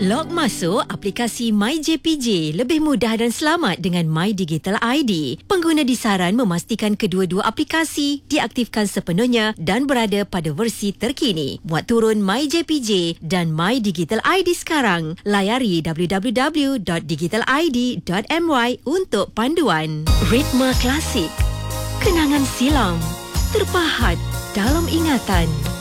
Log masuk aplikasi MyJPJ lebih mudah dan selamat dengan My Digital ID. Pengguna disaran memastikan kedua-dua aplikasi diaktifkan sepenuhnya dan berada pada versi terkini. Buat turun MyJPJ dan My Digital ID sekarang. Layari www.digitalid.my untuk panduan. Ritma klasik, kenangan silam, terpahat dalam ingatan.